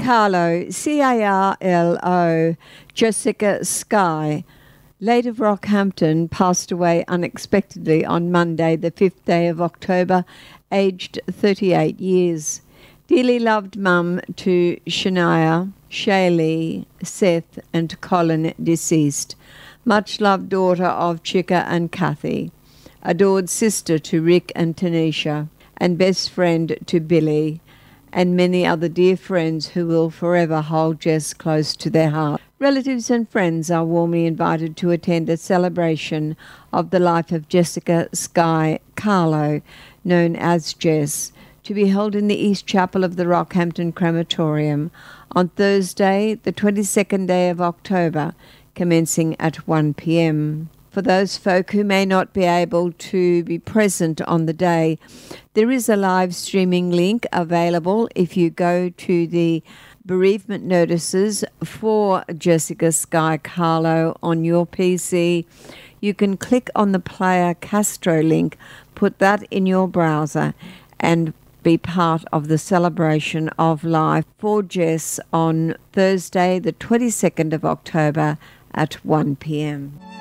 Carlo, C-A-R-L-O, Jessica Sky, late of Rockhampton, passed away unexpectedly on Monday, the 5th day of October, aged 38 years. Dearly loved mum to Shania, Shaylee, Seth and Colin, deceased. Much loved daughter of Chika and Kathy. Adored sister to Rick and Tanisha, and best friend to Billy, and many other dear friends who will forever hold Jess close to their heart. Relatives and friends are warmly invited to attend a celebration of the life of Jessica Sky Carlo, known as Jess, to be held in the East Chapel of the Rockhampton Crematorium on Thursday, the 22nd day of October, commencing at 1 p.m. For those folk who may not be able to be present on the day, there is a live streaming link available if you go to the bereavement notices for Jessica Sky Carlo on your PC. You can click on the Player Castro link, put that in your browser, and be part of the celebration of life for Jess on Thursday, the 22nd of October at 1 p.m.